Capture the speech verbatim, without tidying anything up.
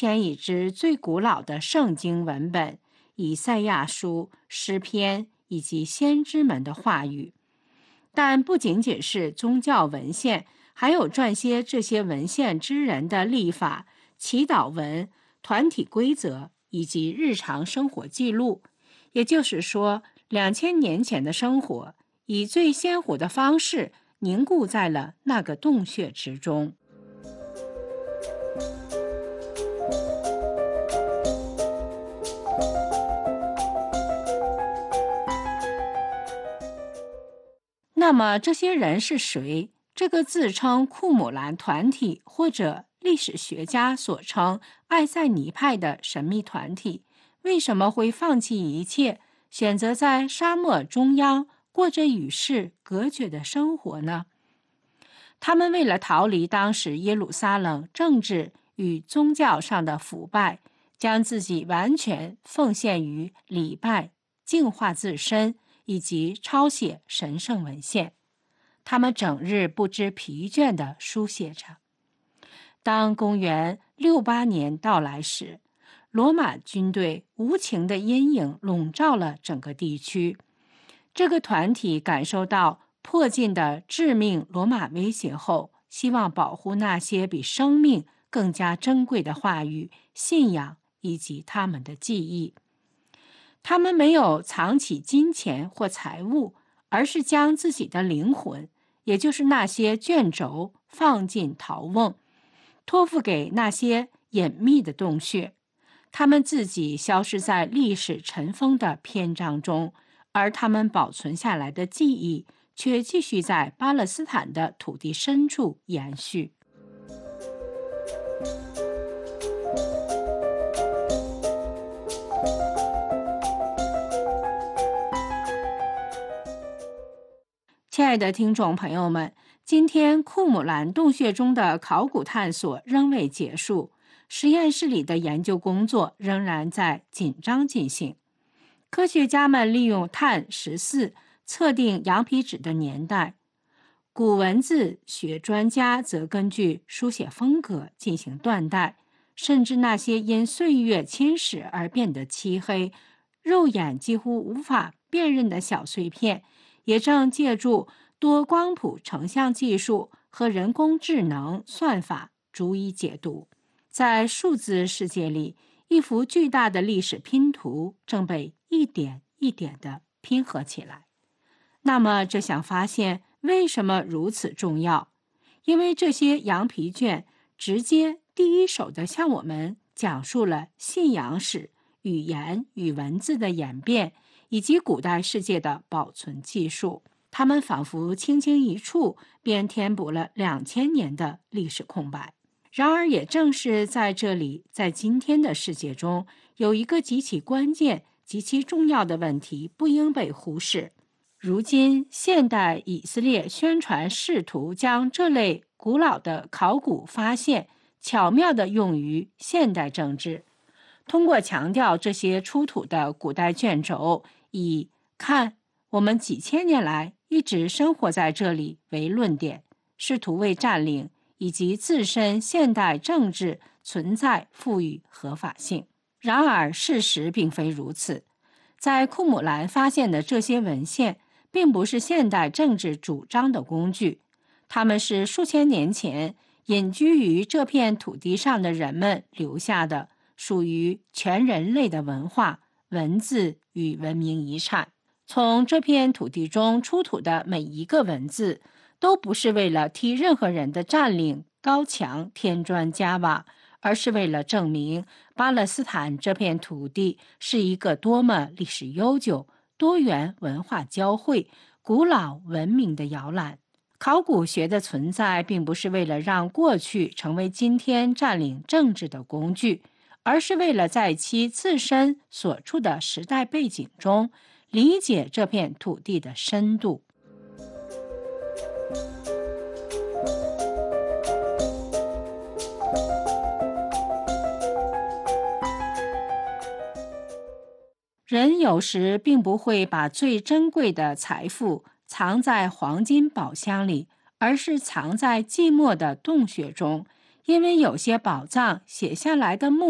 前已知最古老的圣经文本以赛亚书、诗篇以及先知们的话语。但不仅仅是宗教文献，还有撰写这些文献之人的历法、祈祷文、团体规则以及日常生活记录。也就是说，两千年前的生活以最鲜活的方式凝固在了那个洞穴之中。那么这些人是谁？这个自称库姆兰团体或者历史学家所称爱塞尼派的神秘团体，为什么会放弃一切，选择在沙漠中央过着与世隔绝的生活呢？他们为了逃离当时耶路撒冷政治与宗教上的腐败，将自己完全奉献于礼拜、净化自身以及抄写神圣文献。他们整日不知疲倦地书写着。当公元六八年到来时，罗马军队无情的阴影笼罩了整个地区。这个团体感受到迫近的致命罗马威胁后，希望保护那些比生命更加珍贵的话语、信仰以及他们的记忆。他们没有藏起金钱或财物，而是将自己的灵魂，也就是那些卷轴放进陶瓮，托付给那些隐秘的洞穴。他们自己消失在历史尘封的篇章中，而他们保存下来的记忆却继续在巴勒斯坦的土地深处延续。亲爱的听众朋友们，今天库姆兰洞穴中的考古探索仍未结束，实验室里的研究工作仍然在紧张进行。科学家们利用碳十四测定羊皮纸的年代，古文字学专家则根据书写风格进行断代，甚至那些因岁月侵蚀而变得漆黑、肉眼几乎无法辨认的小碎片，也正借助多光谱成像技术和人工智能算法逐一解读。在数字世界里，一幅巨大的历史拼图正被一点一点地拼合起来。那么这项发现为什么如此重要？因为这些羊皮卷直接第一手地向我们讲述了信仰史、语言与文字的演变，以及古代世界的保存技术。它们仿佛轻轻一触，便填补了两千年的历史空白。然而也正是在这里，在今天的世界中，有一个极其关键、极其重要的问题不应被忽视。如今现代以色列宣传试图将这类古老的考古发现巧妙地用于现代政治，通过强调这些出土的古代卷轴以看我们几千年来一直生活在这里为论点，试图为占领以及自身现代政治存在赋予合法性。然而事实并非如此，在库姆兰发现的这些文献并不是现代政治主张的工具，它们是数千年前隐居于这片土地上的人们留下的，属于全人类的文化、文字与文明遗产。从这片土地中出土的每一个文字，都不是为了替任何人的占领高墙添砖加瓦，而是为了证明巴勒斯坦这片土地是一个多么历史悠久、多元文化交汇、古老文明的摇篮。考古学的存在并不是为了让过去成为今天占领政治的工具，而是为了在其自身所处的时代背景中理解这片土地的深度。人有时并不会把最珍贵的财富藏在黄金宝箱里，而是藏在寂寞的洞穴中，因为有些宝藏写下来的目